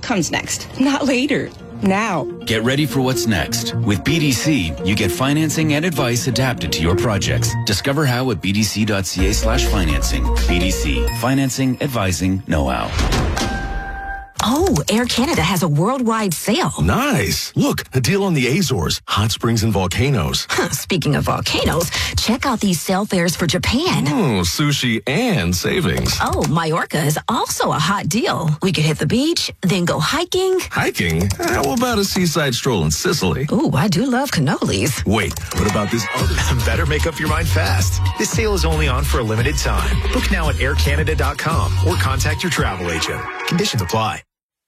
comes next, not later. Now. Get ready for what's next. With BDC, you get financing and advice adapted to your projects. Discover how at bdc.ca/financing. BDC. Financing, advising, know-how. Oh, Air Canada has a worldwide sale. Nice. Look, a deal on the Azores, hot springs and volcanoes. Speaking of volcanoes, check out these sale fares for Japan. Sushi and savings. Oh, Mallorca is also a hot deal. We could hit the beach, then go hiking. Hiking? How about a seaside stroll in Sicily? Ooh, I do love cannolis. Wait, what about this other? Better make up your mind fast. This sale is only on for a limited time. Book now at aircanada.com or contact your travel agent. Conditions apply.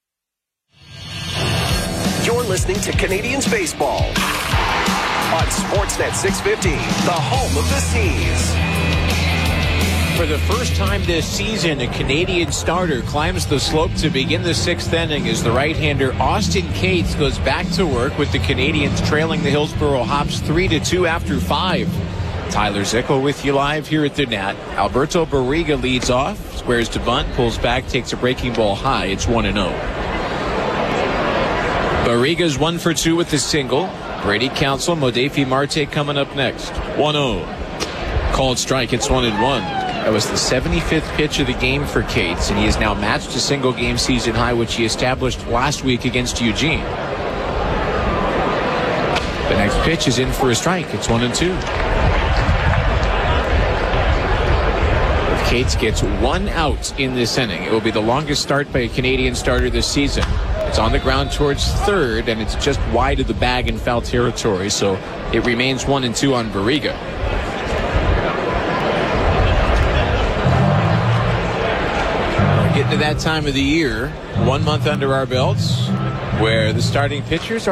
You're listening to Canadians Baseball on Sportsnet 650, the home of the Seas. For the first time this season, a Canadian starter climbs the slope to begin the sixth inning as the right-hander Austin Cates goes back to work with the Canadians trailing the Hillsborough Hops 3-2 after 5. Tyler Zickel with you live here at the Nat. Alberto Barriga leads off, squares to bunt, pulls back, takes a breaking ball high. It's 1-0. Barriga's 1 for 2 with the single. Brady Council, Modefi Marte coming up next. 1-0. Called strike. It's 1-1. That was the 75th pitch of the game for Cates, and he has now matched a single game season high, which he established last week against Eugene. The next pitch is in for a strike. It's 1-2. If Cates gets 1 out in this inning, it will be the longest start by a Canadian starter this season. It's on the ground towards third, and it's just wide of the bag in foul territory, so it remains 1-2 on Barriga. We're getting to that time of the year, 1 month under our belts, where the starting pitchers are